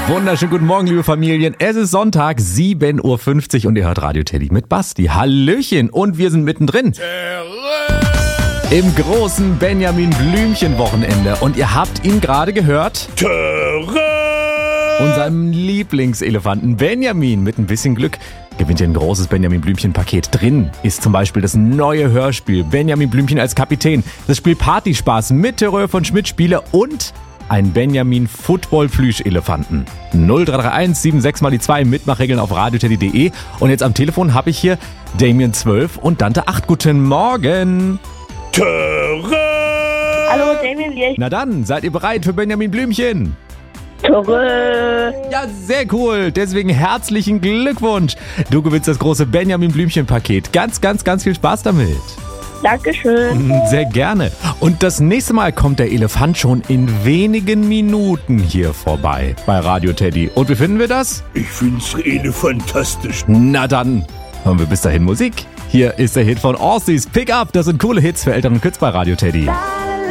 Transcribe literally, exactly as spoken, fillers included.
Wunderschönen guten Morgen, liebe Familien. Es ist Sonntag, sieben Uhr fünfzig und ihr hört Radio Teddy mit Basti. Hallöchen und wir sind mittendrin im großen Benjamin Blümchen-Wochenende. Und ihr habt ihn gerade gehört. Unserem Lieblingselefanten Benjamin. Mit ein bisschen Glück gewinnt ihr ein großes Benjamin Blümchen-Paket. Drin ist zum Beispiel das neue Hörspiel Benjamin Blümchen als Kapitän. Das Spiel Partyspaß mit Terror von Schmidt-Spiele und ein Benjamin Football-Plüsch-Elefanten. null drei drei eins sieben sechs mal die zwei, Mitmachregeln auf radioteddy punkt de. Und jetzt am Telefon habe ich hier Damien zwölf und Dante acht. Guten Morgen. Hallo, Damien hier. Na dann, seid ihr bereit für Benjamin Blümchen? Tore. Ja, sehr cool. Deswegen herzlichen Glückwunsch. Du gewinnst das große Benjamin Blümchen-Paket. Ganz, ganz, ganz viel Spaß damit. Dankeschön. Sehr gerne. Und das nächste Mal kommt der Elefant schon in wenigen Minuten hier vorbei bei Radio Teddy. Und wie finden wir das? Ich find's elefantastisch. Na dann, hören wir bis dahin Musik. Hier ist der Hit von Aussies Pick Up. Das sind coole Hits für Eltern und Kids bei Radio Teddy.